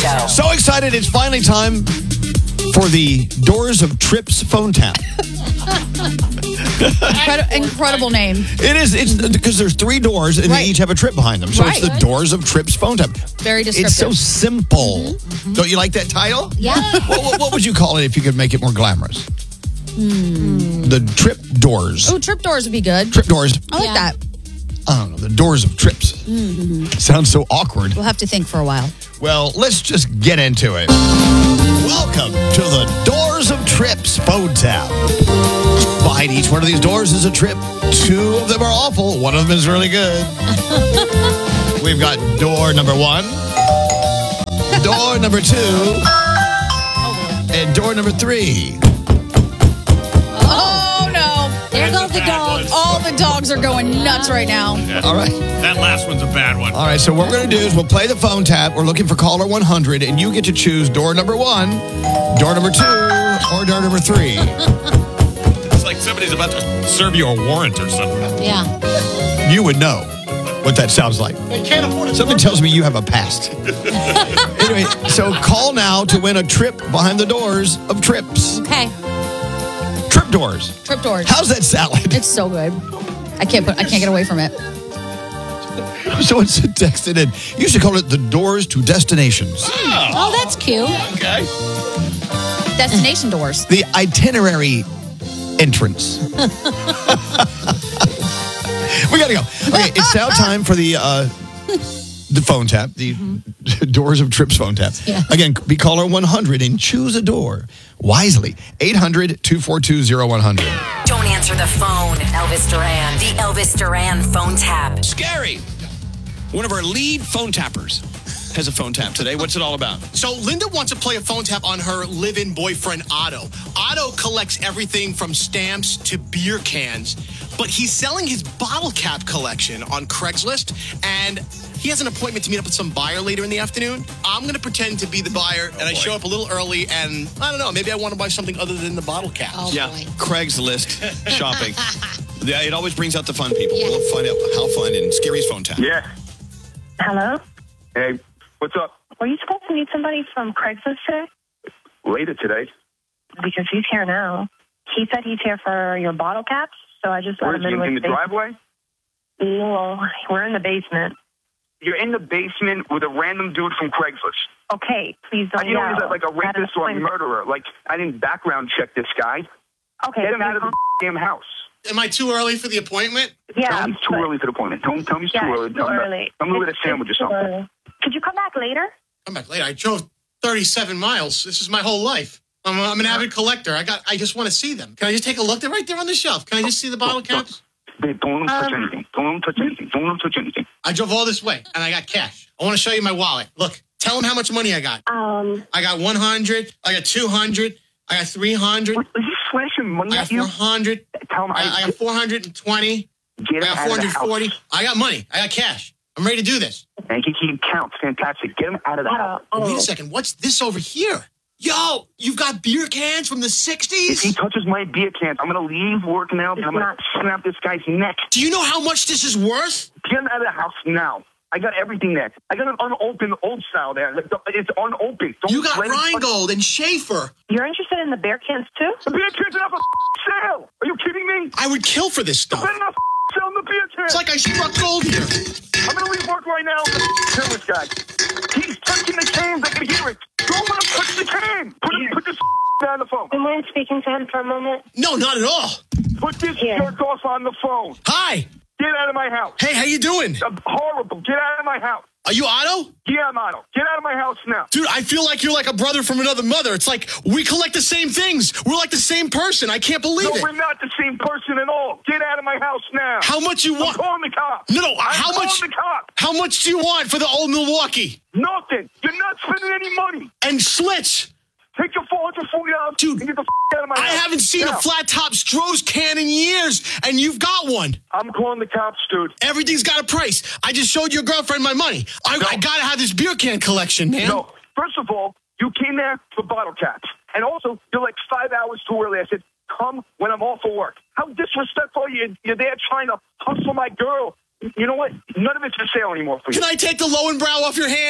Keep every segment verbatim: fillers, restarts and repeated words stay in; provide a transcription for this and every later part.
Show. So excited. It's finally time for the Doors of Trips phone tap. Incredi- incredible name. It is. It's because there's three doors and Right. they each have a trip behind them. So Right. it's the Doors of Trips phone tap. Very descriptive. It's so simple. Mm-hmm. Don't you like that title? Yeah. what, what, what would you call it if you could make it more glamorous? Hmm. The Trip Doors. Oh, trip doors would be good. Trip Doors. I like Yeah. that. I don't know. The Doors of Trips. Mm-hmm. Sounds so awkward. We'll have to think for a while. Well, let's just get into it. Welcome to the Doors of Trips phone tap. Behind each one of these doors is a trip. Two of them are awful. One of them is really good. We've got door number one, door number two, and door number three. Oh, no. There goes the dog. All the dogs are going nuts right now. All right. That last one's a bad one. All right, so what we're going to do is we'll play the phone tap. We're looking for caller one hundred, and you get to choose door number one, door number two, or door number three. It's like somebody's about to serve you a warrant or something. Yeah. You would know what that sounds like. They can't afford it. Something tells me you have a past. Anyway, so call now to win a trip behind the doors of Trips. Okay. Trip Doors. Trip doors. How's that salad? It's so good. I can't put. I can't get away from it. Someone texted in. You should call it the Doors to Destinations. Oh, that's cute. Okay. Destination doors. The itinerary entrance. We gotta go. Okay, it's now time for the uh, the phone tap, the mm-hmm. Doors of Trips phone tap. Yeah. Again, be caller one hundred and choose a door wisely. eight hundred, two four two, zero one hundred. Don't answer the phone. Elvis Duran. The Elvis Duran phone tap. Scary. One of our lead phone tappers has a phone tap today. What's it all about? So Linda wants to play a phone tap on her live-in boyfriend, Otto. Otto collects everything from stamps to beer cans, but he's selling his bottle cap collection on Craigslist, and he has an appointment to meet up with some buyer later in the afternoon. I'm going to pretend to be the buyer, and I show up a little early, and I don't know, maybe I want to buy something other than the bottle caps. Oh, yeah, boy. Craigslist shopping. Yeah, it always brings out the fun people. Yeah. We'll find out how fun in Scary's phone tap. Yeah. Hello? Hey, what's up? Were you supposed to meet somebody from Craigslist today? Later today. Because he's here now. He said he's here for your bottle caps, so I just let Where him is he, in. in, with the driveway? Well, we're in the basement. You're in the basement with a random dude from Craigslist. Okay, please don't you know, yell. he's like a That is rapist or a fine. murderer. Like, I didn't background check this guy. Okay. Get him so out of the you- damn house. Am I too early for the appointment? Yeah. Tell me it's too but- early for the appointment. Don't tell me it's Yeah, too early. it's Tell too me, early. I'm going to get a It's- sandwich or it's too something. early. Could you come back later? I'm back later. I drove thirty-seven miles. This is my whole life. I'm, I'm an avid collector. I got. I just want to see them. Can I just take a look? They're right there on the shelf. Can I just see the bottle caps? Babe, don't let him touch Um, anything. Don't let him touch anything. Don't let him touch anything. I drove all this way, and I got cash. I want to show you my wallet. Look, tell them how much money I got. Um, I got one hundred. I got two hundred. I got three hundred. What, is he flashing money I got at you? four hundred. Tell him I, I got four hundred twenty. get I him got out four of the hundred forty. house. I got money. I got cash. I'm ready to do this. And he, he counts. Fantastic. Get him out of the house. uh, Wait oh, a second. What's this over here? Yo, you've got beer cans from the If sixties? he touches my beer cans, I'm going to leave work now and It's I'm going not- to snap this guy's neck. Do you know how much this is worth? Get him out of the house now. I got everything there. I got an unopened old style there. Like, it's unopened. Don't You got let him touch- Rheingold and Schaefer. you're interested in the bear cans too? The beer cans are not for sale. Are you kidding me? I would kill for this stuff. Better not sell the beer cans. It's like I struck gold here. I'm going to leave work right now and kill this guy. He's touching the cans. I can hear it. Don't let him touch the can. Put, him, put this down the phone. Do you mind speaking to him for a moment? No, not at all. Put this Here. jerk off on the phone. Hi. Get out of my house. Hey, how you doing? I'm horrible. Get out of my house. Are you Otto? Yeah, I'm Otto. Get out of my house now. Dude, I feel like you're like a brother from another mother. It's like we collect the same things. We're like the same person. I can't believe No, it. we're not the same person at all. Get out of my house now. How much you I'm want? calling the cops. No, no, I'm how calling much- the cops. How much do you want for the old Milwaukee? Nothing. You're not spending any money. And Schlitz? Take your four hundred forty dollars Dude, and get the f- out of my I house. haven't seen Now. a flat top Stroh's can in years, and you've got one. I'm calling the cops, dude. Everything's got a price. I just showed your girlfriend my money. I, No. I gotta have this beer can collection, man. No. First of all, you came there for bottle caps. And also, you're like five hours too early. I said, come when I'm off of work. How disrespectful are you? You're there trying to hustle my girl. You know what? None of it's for sale anymore for you. Can I take the Lowenbrow off your hands?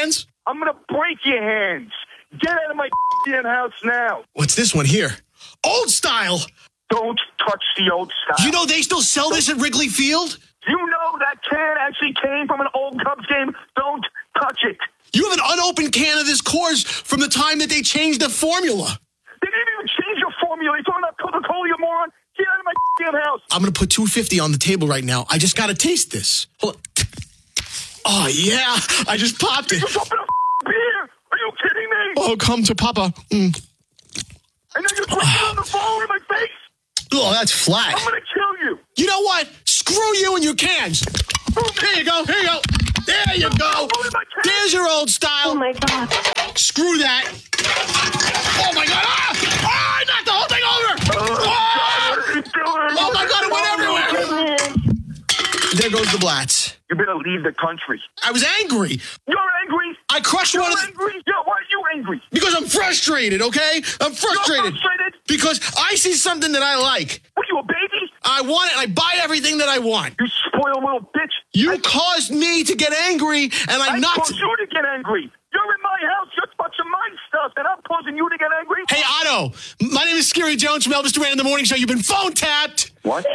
I'm going to break your hands. Get out of my damn house now. What's this one here? Old style. Don't touch the old style. You know they still sell this at Wrigley Field? You know that can actually came from an old Cubs game. Don't touch it. You have an unopened can of this Coors from the time that they changed the formula. They didn't even change your formula. You're talking about Coca-Cola, you moron. Get out of my damn house. I'm going to put two fifty on the table right now. I just got to taste this. Hold on. Oh, yeah. I just popped it. You just opened a beer. Are you kidding me? Oh, come to Papa. Mm. And now you're drinking on the phone in my face. Oh, that's flat. I'm going to kill you. You know what? Screw you and your cans. Here you go. Here you go. There you go. There's your old style. Oh, my God. Screw that. Oh, my God. Ah! Ah! I knocked the whole thing over. Ah! Oh, my God. It went everywhere. There goes the Blatz. You better leave the country. I was angry. You're angry? I crushed You're one of the... angry? Yeah, why are you angry? Because I'm frustrated, okay? I'm frustrated. You're frustrated? Because I see something that I like. What, you a baby? I want it, and I buy everything that I want. You spoiled little bitch. You I, caused me to get angry, and I, I knocked... caused you to get angry. You're in my house. You're touching my stuff, and I'm causing you to get angry? Hey, Otto. My name is Scary Jones from Elvis Duran in the Morning Show. You've been phone tapped. What?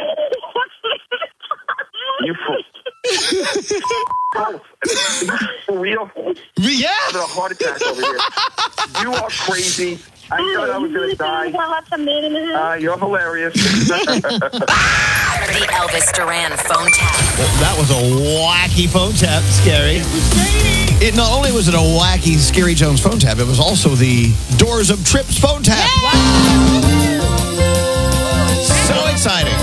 You fool. Oh, for real? Yeah. I'm having a heart attack over here. You are crazy. I thought I was going to die. Uh, you're hilarious. The Elvis Duran phone tap. Well, that was a wacky phone tap, Scary. It not only was it a wacky Scary Jones phone tap, it was also the Doors of Trips phone tap. So exciting.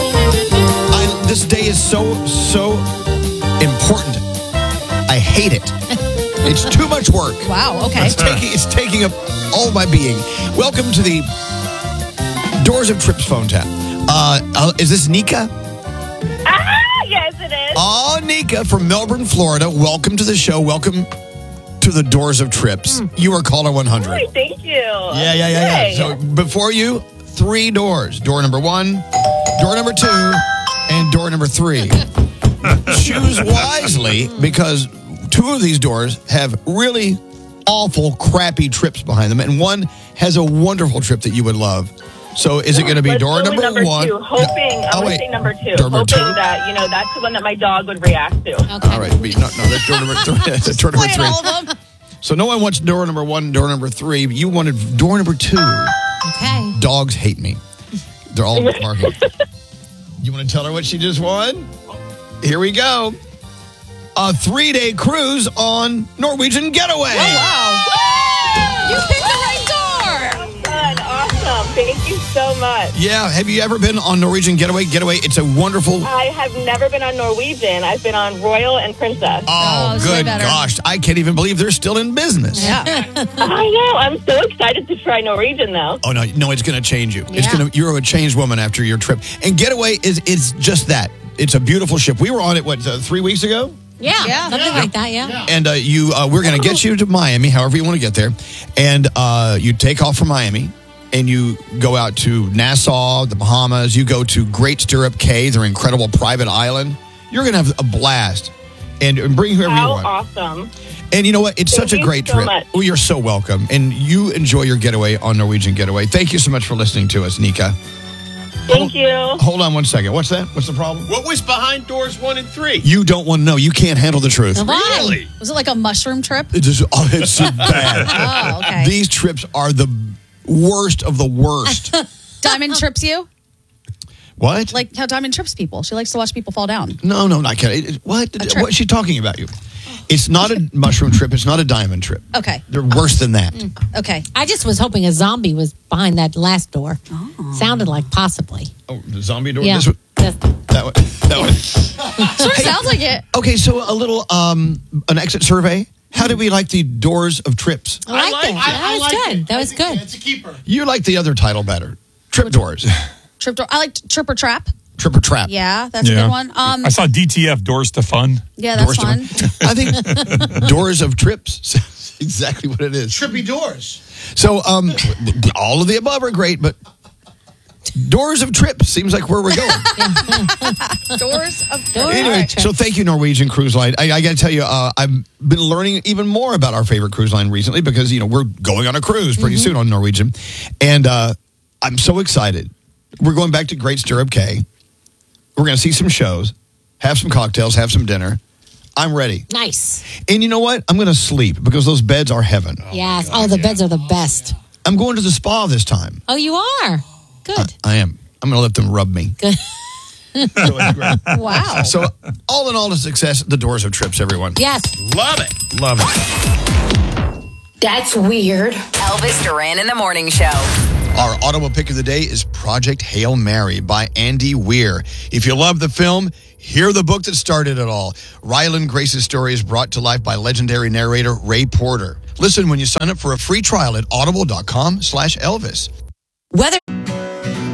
I, this day is so, so important. I hate it. It's too much work. Wow, okay. It's taking, it's taking up all my being. Welcome to the Doors of Trips phone tap. Uh, uh, is this Nika? Ah, yes, it is. Oh, Nika from Melbourne, Florida. Welcome to the show. Welcome to the Doors of Trips. You are caller one hundred. Hi, thank you. Yeah, yeah, yeah, yeah. So before you, three doors. Door number one, door number two, and door number three. Choose wisely because two of these doors have really awful, crappy trips behind them, and one has a wonderful trip that you would love. So is it going to be Let's door go with number, number one? Two. Hoping, No. I'm Oh, going wait. to say number two. Door number hoping two? that, you know, that's the one that my dog would react to. Okay. All right. No, no, that's door number three. That's door number Playing three. all of them. So no one wants door number one, door number three. You wanted door number two. Okay. Dogs hate me. They're all barking. You want to tell her what she just won? Here we go. A three-day cruise on Norwegian Getaway. Wow. You picked the right door. Fun, awesome. Thank you so much. Yeah. Have you ever been on Norwegian Getaway? Getaway. It's a wonderful. I have never been on Norwegian. I've been on Royal and Princess. Oh, Oh, it's way good better. gosh. I can't even believe they're still in business. Yeah. I know. I'm so excited to try Norwegian, though. Oh, no. No, it's going to change you. It's Yeah. going to. You're a changed woman after your trip. And Getaway is it's just that. It's a beautiful ship. We were on it, what, uh, three weeks ago? Yeah. Yeah. Something Yeah. like that, yeah. And uh, you, uh, we're going to get you to Miami, however you want to get there. And uh, you take off from Miami, and you go out to Nassau, the Bahamas. You go to Great Stirrup Cay, their incredible private island. You're going to have a blast. And, and bring whoever you How want. awesome. And you know what? It's Thank such a you great so trip. much. Oh, you're so welcome. And you enjoy your getaway on Norwegian Getaway. Thank you so much for listening to us, Nika. Thank you. Hold on one second. What's that? What's the problem? What was behind doors one and three? You don't want to know. You can't handle the truth. Why? Really? Was it like a mushroom trip? It's just, oh, it's so bad. Oh, okay. These trips are the worst of the worst. Diamond trips you? What? Like how Diamond trips people. She likes to watch people fall down. No, no, not kidding. It- What? trip. What's she talking about you? It's not a mushroom trip. It's not a diamond trip. Okay. They're worse than that. Okay. I just was hoping a zombie was behind that last door. Sounded like possibly. Oh, the zombie door? Yeah. This one? That's- That one? That one? Sure sounds like it. Okay, so a little, um, an exit survey. How do we like the Doors of Trips? I like that. That was good. That was good. It's a keeper. You like the other title better. Trip Doors. Trip door. I liked Trip or Trap. Trip or Trap. Yeah, that's a Yeah. good one. Um, I saw D T F, Doors to Fun. yeah, that's Doors to- fun. I think Doors of Trips is exactly what it is. Trippy doors. So, um, all of the above are great, but Doors of Trips seems like where we're going. Doors of Doors. Anyway, so thank you, Norwegian Cruise Line. I, I got to tell you, uh, I've been learning even more about our favorite cruise line recently because, you know, we're going on a cruise pretty mm-hmm. soon on Norwegian. And uh, I'm so excited. We're going back to Great Stirrup Cay. We're going to see some shows, have some cocktails, have some dinner. I'm ready. Nice. And you know what? I'm going to sleep because those beds are heaven. Oh, yes. Oh, the yeah. beds are the best. I'm going to the spa this time. Oh, you are? Good. I, I am. I'm going to let them rub me. Good. So it's great. Wow. So all in all, a success. The Doors of Trips, everyone. Yes. Love it. Love it. That's weird. Elvis Duran in the Morning Show. Our audible pick of the day is Project Hail Mary by Andy Weir. If you love the film, hear the book that started it all. Ryland Grace's story is brought to life by legendary narrator Ray Porter. Listen when you sign up for a free trial at audible.com slash Elvis. Whether...